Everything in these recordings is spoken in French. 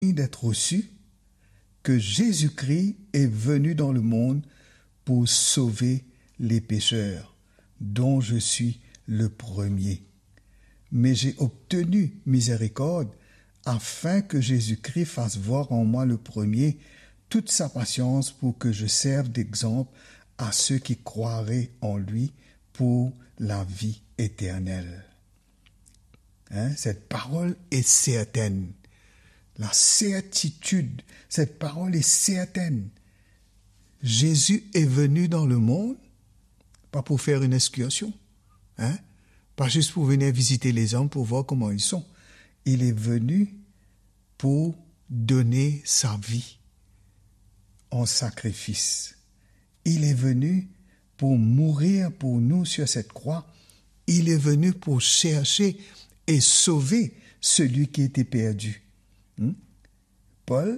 d'être reçu que Jésus-Christ est venu dans le monde pour sauver les pécheurs, dont je suis le premier. Mais j'ai obtenu miséricorde afin que Jésus-Christ fasse voir en moi le premier toute sa patience pour que je serve d'exemple à ceux qui croiraient en lui pour la vie éternelle. Cette parole est certaine. La certitude, cette parole est certaine. Jésus est venu dans le monde, pas pour faire une excursion, pas juste pour venir visiter les hommes pour voir comment ils sont. Il est venu pour donner sa vie en sacrifice. Il est venu pour mourir pour nous sur cette croix. Il est venu pour chercher et sauver celui qui était perdu. Paul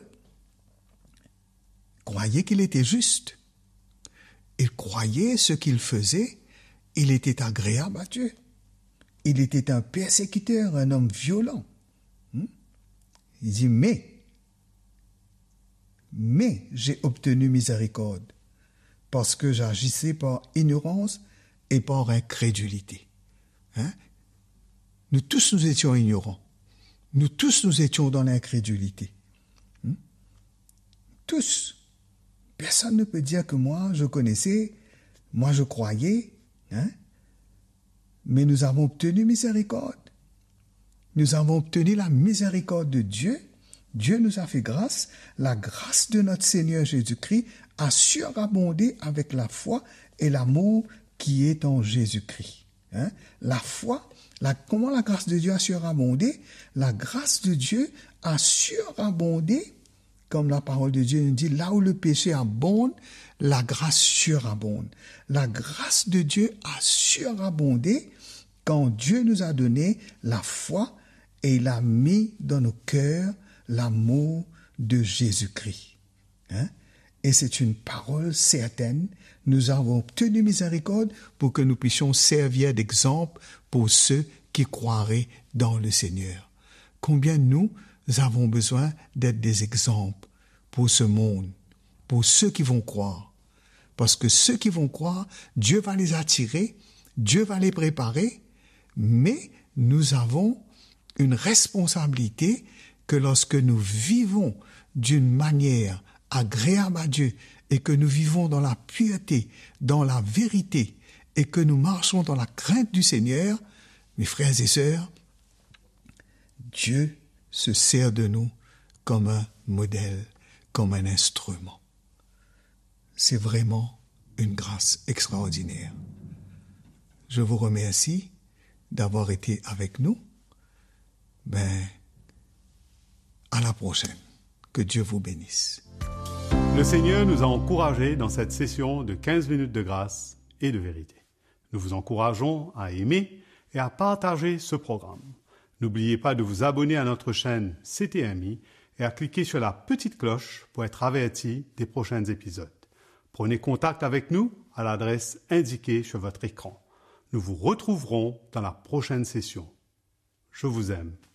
croyait qu'il était juste. Il croyait ce qu'il faisait. Il était agréable à Dieu. Il était un persécuteur, un homme violent. Il dit, mais j'ai obtenu miséricorde parce que j'agissais par ignorance et par incrédulité. Nous tous, nous étions ignorants. Nous tous, nous étions dans l'incrédulité. Tous. Personne ne peut dire que moi, je connaissais, moi, je croyais. Mais nous avons obtenu miséricorde. Nous avons obtenu la miséricorde de Dieu. Dieu nous a fait grâce. La grâce de notre Seigneur Jésus-Christ a surabondé avec la foi et l'amour qui est en Jésus-Christ. La foi, comment la grâce de Dieu a surabondé? La grâce de Dieu a surabondé, comme la parole de Dieu nous dit, là où le péché abonde, la grâce surabonde. La grâce de Dieu a surabondé quand Dieu nous a donné la foi et il a mis dans nos cœurs l'amour de Jésus-Christ. Et c'est une parole certaine. Nous avons obtenu miséricorde pour que nous puissions servir d'exemple pour ceux qui croiraient dans le Seigneur. Combien nous avons besoin d'être des exemples pour ce monde, pour ceux qui vont croire. Parce que ceux qui vont croire, Dieu va les attirer, Dieu va les préparer, mais nous avons une responsabilité que lorsque nous vivons d'une manière agréable à Dieu et que nous vivons dans la pureté, dans la vérité et que nous marchons dans la crainte du Seigneur, mes frères et sœurs, Dieu se sert de nous comme un modèle, comme un instrument. C'est vraiment une grâce extraordinaire. Je vous remercie d'avoir été avec nous. À la prochaine. Que Dieu vous bénisse. Le Seigneur nous a encouragés dans cette session de 15 minutes de grâce et de vérité. Nous vous encourageons à aimer et à partager ce programme. N'oubliez pas de vous abonner à notre chaîne CTMI et à cliquer sur la petite cloche pour être averti des prochains épisodes. Prenez contact avec nous à l'adresse indiquée sur votre écran. Nous vous retrouverons dans la prochaine session. Je vous aime.